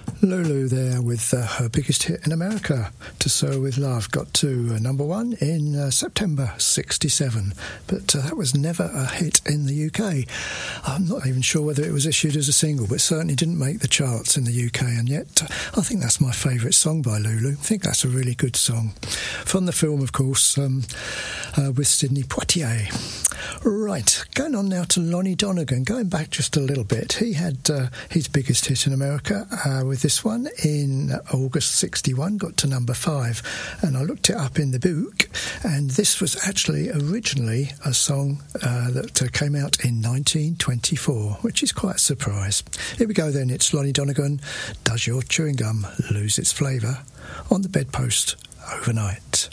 Lulu there with her biggest hit in America, To Sew With Love, got to number one in September 1967, but that was never a hit in the UK. I'm not even sure whether it was issued as a single, but certainly didn't make the charts in the UK, and yet I think that's my favourite song by Lulu. I think that's a really good song. From the film, of course, with Sidney Poitier. Right, going on now to Lonnie Donegan, going back just a little bit. He had his biggest hit in America with this one in August 1961, got to number 5, and I looked it up in the book, and this was actually originally a song that came out in 1924, which is quite a surprise. Here we go then, it's Lonnie Donegan, Does Your Chewing Gum Lose Its Flavour on the Bedpost Overnight?